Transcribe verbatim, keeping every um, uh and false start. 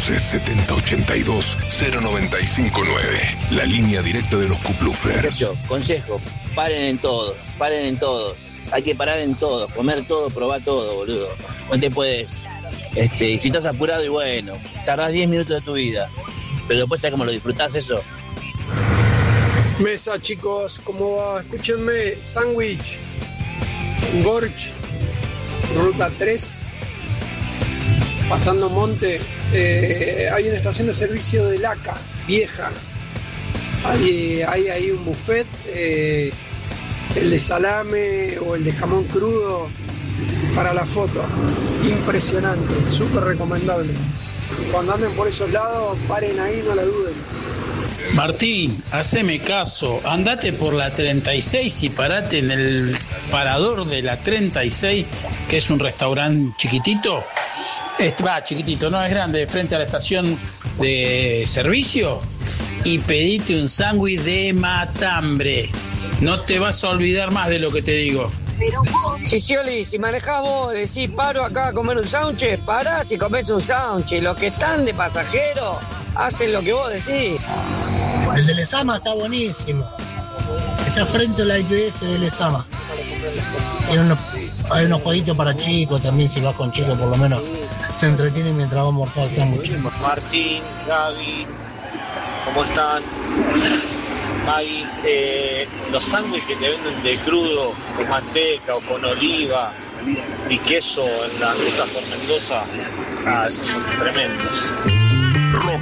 once, setenta, ochenta y dos, cero noventa y cinco nueve. La línea directa de los Kuplufers. Consejo, paren en todos, paren en todos. Hay que parar en todos, comer todo, probar todo, boludo. No te puedes, este, y si estás apurado y bueno, tardás diez minutos de tu vida, pero después sabes cómo lo disfrutás eso. Mesa, chicos, ¿cómo va? Escúchenme, sándwich, Gorch, ruta tres, pasando Monte, eh, hay una estación de servicio de Laca, vieja. Hay, hay ahí un buffet, eh, el de salame o el de jamón crudo para la foto. Impresionante, súper recomendable. Cuando anden por esos lados, paren ahí, no la duden. Martín, haceme caso, andate por la treinta y seis y parate en el parador de la treinta y seis, que es un restaurante chiquitito. Va, chiquitito, no es grande, frente a la estación de servicio, y pedite un sándwich de matambre. No te vas a olvidar más de lo que te digo. Sicioli, si manejás vos, decís paro acá a comer un sándwich, parás y comés un sándwich. Los que están de pasajeros hacen lo que vos decís. El de Lezama está buenísimo. Está frente a la I P F de Lezama. Hay unos, hay unos jueguitos para chicos también, si vas con chicos por lo menos se entretienen mientras vamos a morfar el sándwich. Martín, Gaby, ¿cómo están? Maggie, eh, los sándwiches que te venden de crudo, con manteca o con oliva y queso en la ruta por Mendoza, ah, esos son tremendos.